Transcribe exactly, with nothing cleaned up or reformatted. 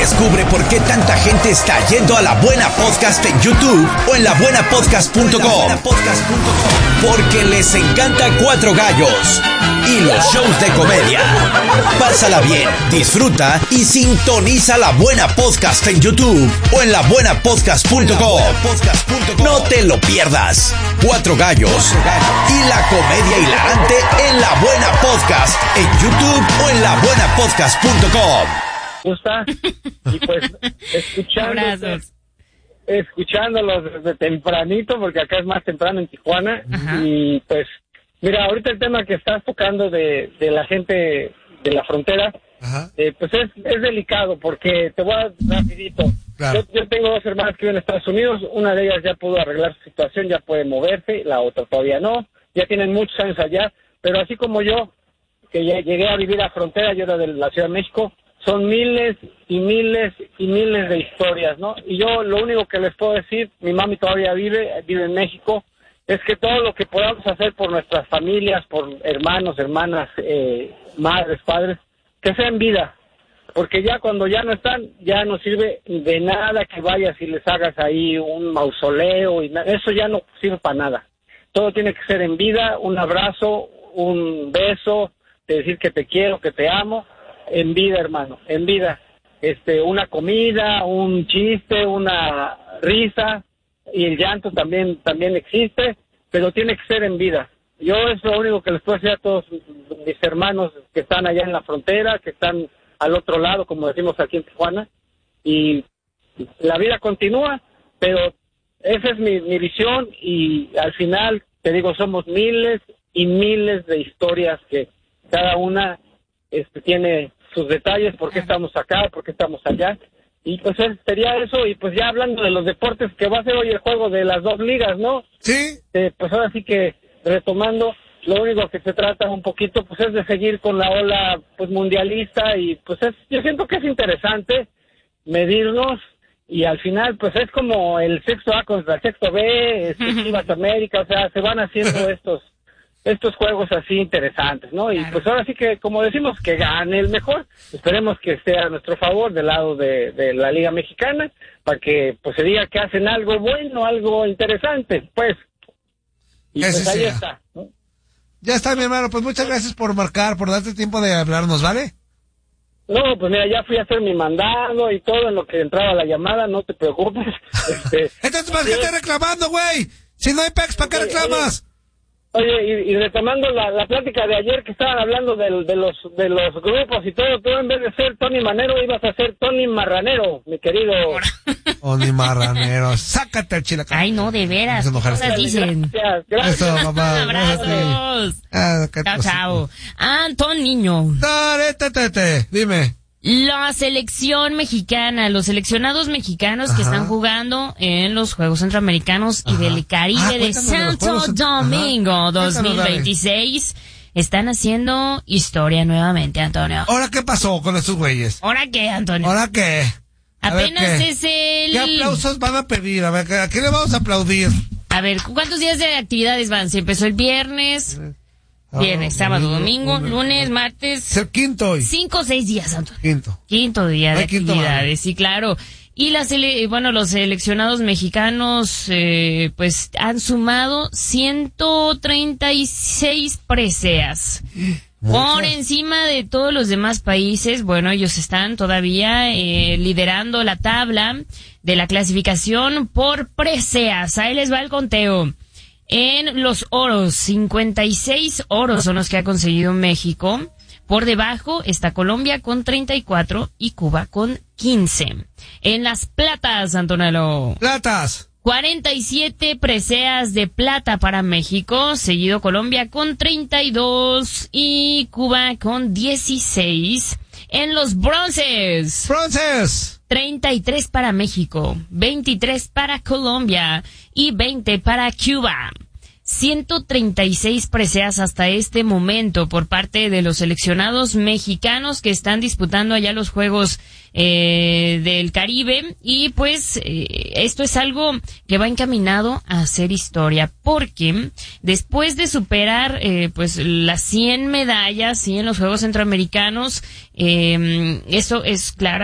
Descubre por qué tanta gente está yendo a La Buena Podcast en YouTube o en la buena podcast punto com. Porque les encanta Cuatro Gallos y los shows de comedia. Pásala bien, disfruta y sintoniza La Buena Podcast en YouTube o en la buena podcast punto com. No te lo pierdas. Cuatro Gallos y la comedia hilarante en La Buena Podcast en YouTube o en la buena podcast punto com. Gusta y pues escuchándolos, escuchándolos desde tempranito, porque acá es más temprano en Tijuana. Ajá. Y pues mira, ahorita el tema que estás tocando de, de la gente de la frontera, eh, pues es, es delicado, porque te voy a rapidito. Claro. Yo, yo tengo dos hermanas que viven en Estados Unidos, una de ellas ya pudo arreglar su situación, ya puede moverse, la otra todavía no, ya tienen muchos años allá, pero así como yo, que ya llegué a vivir a frontera, yo era de la Ciudad de México, son miles y miles y miles de historias, ¿no? Y yo lo único que les puedo decir, mi mami todavía vive, vive en México, es que todo lo que podamos hacer por nuestras familias, por hermanos, hermanas, eh, madres, padres, que sea en vida, porque ya cuando ya no están, ya no sirve de nada que vayas y les hagas ahí un mausoleo, y na- eso ya no sirve para nada. Todo tiene que ser en vida, un abrazo, un beso, de decir que te quiero, que te amo, en vida, hermano, en vida. Este, una comida, un chiste, una risa, y el llanto también también existe, pero tiene que ser en vida. Yo es lo único que les puedo decir a todos mis hermanos que están allá en la frontera, que están al otro lado, como decimos aquí en Tijuana, y la vida continúa, pero esa es mi, mi visión, y al final, te digo, somos miles y miles de historias que cada una este, tiene sus detalles, por qué estamos acá, por qué estamos allá, y pues sería eso. Y pues ya hablando de los deportes, que va a ser hoy el juego de las dos ligas, ¿no? Sí. Eh, pues ahora sí que, retomando, lo único que se trata un poquito, pues es de seguir con la ola, pues mundialista, y pues es, yo siento que es interesante medirnos, y al final, pues es como el sexto A contra el sexto B, este, Chivas América, o sea, se van haciendo estos estos juegos así interesantes, ¿no? Y claro, pues ahora sí que, como decimos, que gane el mejor. Esperemos que esté a nuestro favor del lado de, de la Liga Mexicana, para que pues se diga que hacen algo bueno, algo interesante, pues. Y que pues ahí sea. está, ¿no? Ya está, mi hermano, pues muchas gracias por marcar, por darte tiempo de hablarnos, ¿vale? No, pues mira, ya fui a hacer mi mandado y todo en lo que entraba la llamada, no te preocupes. Este, Entonces, ¿para qué estás reclamando, güey? Si no hay pex, ¿para qué reclamas? Oye, y, y retomando la, la plática de ayer que estaban hablando del, de los de los grupos y todo, tú en vez de ser Tony Manero ibas a ser Tony Marranero, mi querido. Tony Marranero, sácate el chilaca. Ay, no, de veras, ¿qué cosas dicen? Gracias, gracias. Eso, mamá. Abrazos. Ah, Chao, chao. Anton Niño. Dale, te, te, te. Dime. La selección mexicana, los seleccionados mexicanos Ajá. que están jugando en los Juegos Centroamericanos Ajá. y del Caribe ah, de Santo de Domingo Ajá. dos mil veintiséis están haciendo historia nuevamente, Antonio. ¿Ahora qué pasó con estos güeyes? ¿Ahora qué, Antonio? ¿Ahora qué? A Apenas qué. es el... ¿Qué aplausos van a pedir? A ver, ¿a qué le vamos a aplaudir? A ver, ¿cuántos días de actividades van? Se empezó el viernes... Viernes, sábado, domingo, lunes, martes. Es el quinto hoy. Cinco o seis días, Antonio. Quinto. Quinto día de Ay, quinto actividades, vale. sí, claro. Y las, bueno, los seleccionados mexicanos, eh, pues, han sumado ciento treinta y seis preseas. Muchas. Por encima de todos los demás países. Bueno, ellos están todavía eh, liderando la tabla de la clasificación por preseas. Ahí les va el conteo. En los oros, cincuenta y seis oros son los que ha conseguido México. Por debajo está Colombia con treinta y cuatro y Cuba con quince. En las platas, Antonello. Platas. cuarenta y siete preseas de plata para México, seguido Colombia con treinta y dos y Cuba con dieciséis. En los bronces. Bronces. treinta y tres para México, veintitrés para Colombia y veinte para Cuba. ciento treinta y seis preseas hasta este momento por parte de los seleccionados mexicanos que están disputando allá los Juegos eh, del Caribe, y pues eh, esto es algo que va encaminado a hacer historia, porque después de superar eh, pues las cien medallas, ¿sí?, en los Juegos Centroamericanos, eh, eso es claro